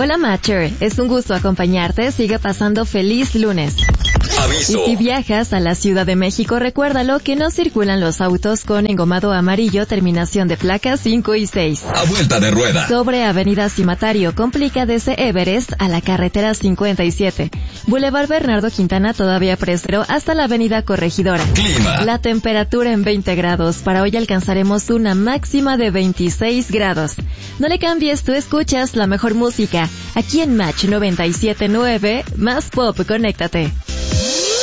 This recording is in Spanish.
Hola Matcher, es un gusto acompañarte, sigue pasando feliz lunes. Aviso. Y si viajas a la Ciudad de México, recuérdalo que no circulan los autos con engomado amarillo, terminación de placas 5 y 6. A vuelta de rueda. Sobre Avenida Cimatario, complica desde Everest a la carretera 57. Boulevard Bernardo Quintana todavía prestero hasta la Avenida Corregidora. Clima. La temperatura en 20 grados. Para hoy alcanzaremos una máxima de 26 grados. No le cambies, tú escuchas la mejor música. Aquí en Match 97.9, más pop, conéctate.